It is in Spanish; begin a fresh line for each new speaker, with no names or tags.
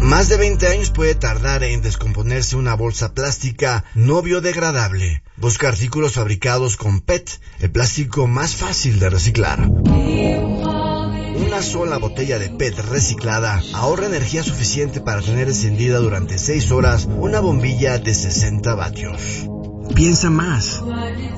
Más de 20 años puede tardar en descomponerse una bolsa plástica no biodegradable. Busca artículos fabricados con PET, el plástico más fácil de reciclar. Una sola botella de PET reciclada ahorra energía suficiente para tener encendida durante 6 horas una bombilla de 60 vatios.
Piensa más.